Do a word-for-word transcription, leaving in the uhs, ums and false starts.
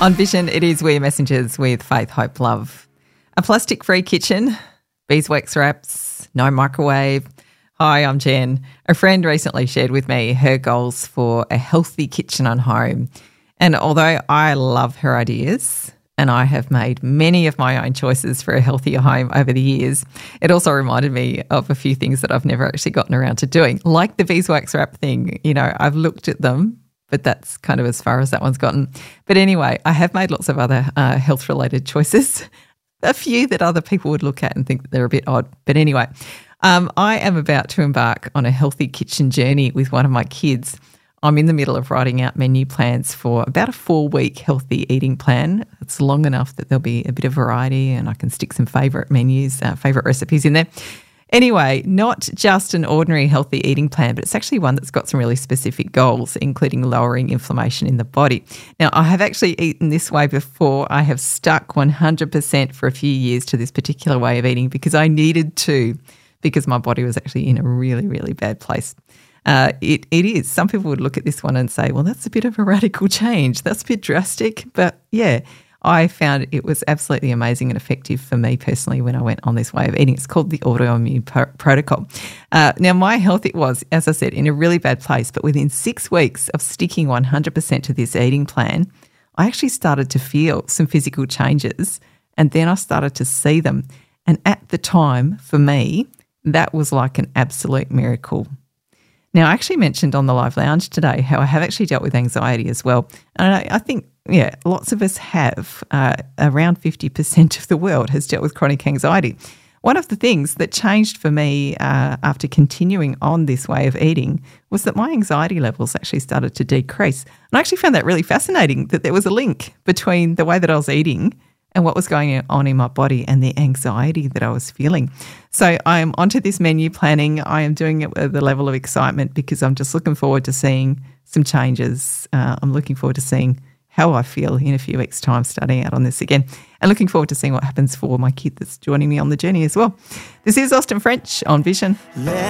On Vision, it is We're Messengers with Faith, Hope, Love. A plastic-free kitchen, beeswax wraps, no microwave. Hi, I'm Jen. A friend recently shared with me her goals for a healthy kitchen and home. And although I love her ideas and I have made many of my own choices for a healthier home over the years, it also reminded me of a few things that I've never actually gotten around to doing, like the beeswax wrap thing. You know, I've looked at them, but that's kind of as far as that one's gotten. But anyway, I have made lots of other uh, health-related choices, a few that other people would look at and think that they're a bit odd. But anyway, um, I am about to embark on a healthy kitchen journey with one of my kids. I'm in the middle of writing out menu plans for about a four-week healthy eating plan. It's long enough that there'll be a bit of variety and I can stick some favourite menus, uh, favourite recipes in there. Anyway, not just an ordinary healthy eating plan, but it's actually one that's got some really specific goals, including lowering inflammation in the body. Now, I have actually eaten this way before. I have stuck one hundred percent for a few years to this particular way of eating because I needed to, because my body was actually in a really, really bad place. Uh, it it is. Some people would look at this one and say, well, that's a bit of a radical change. That's a bit drastic. But yeah, I found it was absolutely amazing and effective for me personally when I went on this way of eating. It's called the autoimmune pro- protocol. Uh, now, my health, it was, as I said, in a really bad place. But within six weeks of sticking one hundred percent to this eating plan, I actually started to feel some physical changes and then I started to see them. And at the time, for me, that was like an absolute miracle. Now, I actually mentioned on the Live Lounge today how I have actually dealt with anxiety as well. And I, I think, yeah, lots of us have. Uh, around fifty percent of the world has dealt with chronic anxiety. One of the things that changed for me uh, after continuing on this way of eating was that my anxiety levels actually started to decrease. And I actually found that really fascinating, that there was a link between the way that I was eating and what was going on in my body and the anxiety that I was feeling. So I'm onto this menu planning. I am doing it with a level of excitement because I'm just looking forward to seeing some changes. Uh, I'm looking forward to seeing how I feel in a few weeks' time starting out on this again, and looking forward to seeing what happens for my kid that's joining me on the journey as well. This is Austin French on Vision. Let